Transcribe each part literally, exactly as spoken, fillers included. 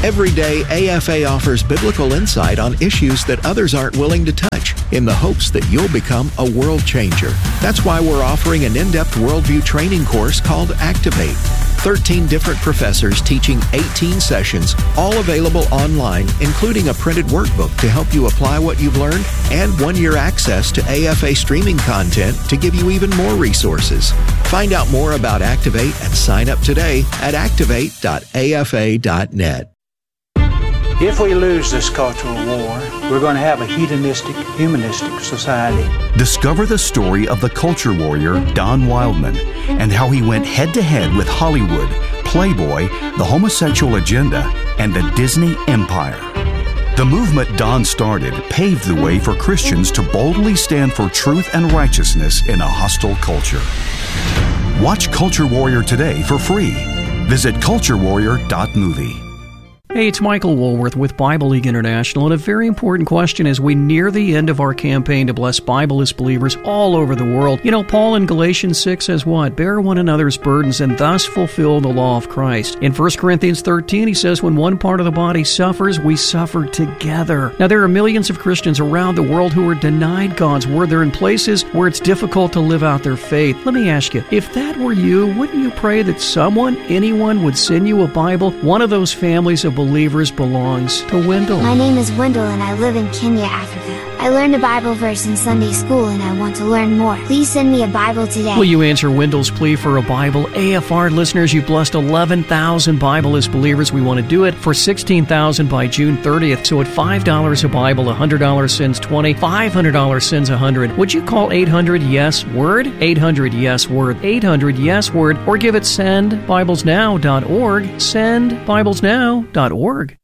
Every day, A F A offers biblical insight on issues that others aren't willing to touch in the hopes that you'll become a world changer. That's why we're offering an in-depth worldview training course called Activate. thirteen different professors teaching eighteen sessions, all available online, including a printed workbook to help you apply what you've learned and one-year access to A F A streaming content to give you even more resources. Find out more about Activate and sign up today at activate dot a f a dot net. If we lose this cultural war, we're going to have a hedonistic, humanistic society. Discover the story of the culture warrior Don Wildman and how he went head-to-head with Hollywood, Playboy, the homosexual agenda, and the Disney Empire. The movement Don started paved the way for Christians to boldly stand for truth and righteousness in a hostile culture. Watch Culture Warrior today for free. Visit culture warrior dot movie. Hey, it's Michael Woolworth with Bible League International, and a very important question as we near the end of our campaign to bless Bibleless believers all over the world. You know, Paul in Galatians six says what? Bear one another's burdens and thus fulfill the law of Christ. In First Corinthians thirteen, he says, when one part of the body suffers, we suffer together. Now, there are millions of Christians around the world who are denied God's word. They're in places where it's difficult to live out their faith. Let me ask you, if that were you, wouldn't you pray that someone, anyone, would send you a Bible? One of those families of believers belongs to Wendell. My name is Wendell and I live in Kenya, Africa. I learned a Bible verse in Sunday school and I want to learn more. Please send me a Bible today. Will you answer Wendell's plea for a Bible? A F R listeners, you've blessed eleven thousand Bibleless believers. We want to do it for sixteen thousand by June thirtieth. So at five dollars a Bible, one hundred dollars sends twenty, five hundred dollars sends one hundred. Would you call eight hundred yes word? eight hundred yes word. eight hundred yes word. Or give it send bibles now dot org. send bibles now dot org.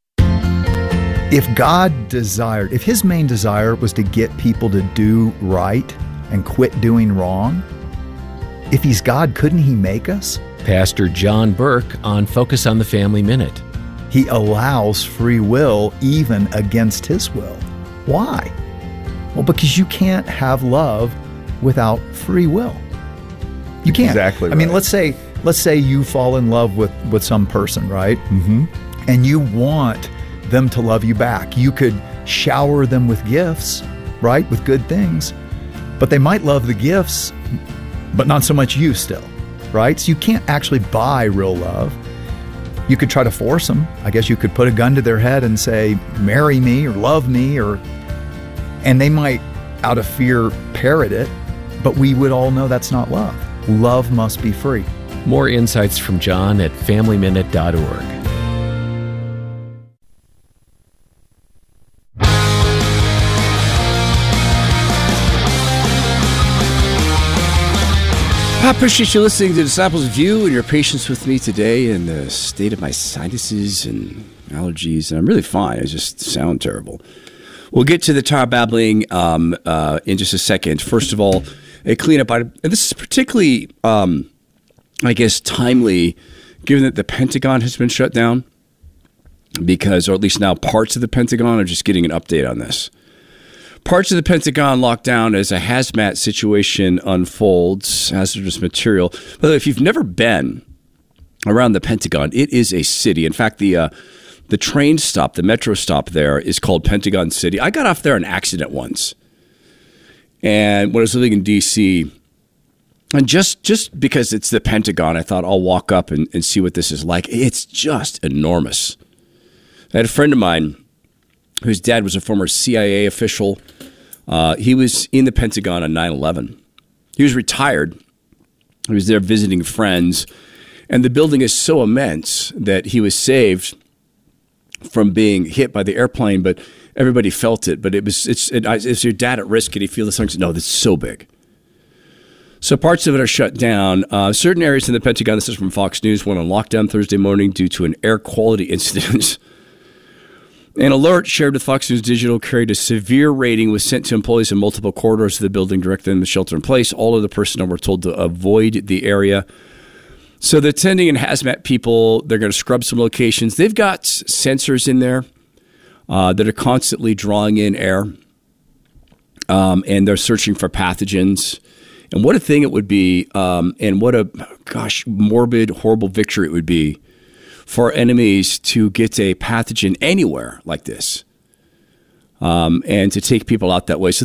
If God desired, if his main desire was to get people to do right and quit doing wrong, if he's God, couldn't he make us? Pastor John Burke on Focus on the Family Minute. He allows free will even against his will. Why? Well, because you can't have love without free will. You can't. Exactly right. I mean, let's say let's say you fall in love with, with some person, right? Mm-hmm. And you want them to love you back. You could shower them with gifts, right? With good things. But they might love the gifts, but not so much you still, right? So you can't actually buy real love. You could try to force them. I guess you could put a gun to their head and say, marry me or love me, or, and they might, out of fear, parrot it. But we would all know that's not love. Love must be free. More insights from John at family minute dot org. I appreciate you listening to Disciples View and your patience with me today in the state of my sinuses and allergies. And I'm really fine. I just sound terrible. We'll get to the Tower Babbling um, uh, in just a second. First of all, a cleanup item. And this is particularly, um, I guess, timely, given that the Pentagon has been shut down. Because, or at least now parts of the Pentagon are just getting an update on this. Parts of the Pentagon locked down as a hazmat situation unfolds, hazardous material. By the way, if you've never been around the Pentagon, it is a city. In fact, the uh, the train stop, the metro stop there is called Pentagon City. I got off there in an accident once. And when I was living in D C, and just, just because it's the Pentagon, I thought I'll walk up and, and see what this is like. It's just enormous. I had a friend of mine whose dad was a former C I A official. Uh, he was in the Pentagon on nine eleven. He was retired. He was there visiting friends. And the building is so immense that he was saved from being hit by the airplane, but everybody felt it. But it was, it's, it, is your dad at risk? Can he feel the thing? No, this is so big. So parts of it are shut down. Uh, certain areas in the Pentagon, this is from Fox News, went on lockdown Thursday morning due to an air quality incident. An alert shared with Fox News Digital carried a severe rating, was sent to employees in multiple corridors of the building, directing them to shelter in place. All of the personnel were told to avoid the area. So the attending and hazmat people, they're going to scrub some locations. They've got sensors in there uh, that are constantly drawing in air, um, and they're searching for pathogens. And what a thing it would be, um, and what a, gosh, morbid, horrible victory it would be for our enemies to get a pathogen anywhere like this, um, and to take people out that way. So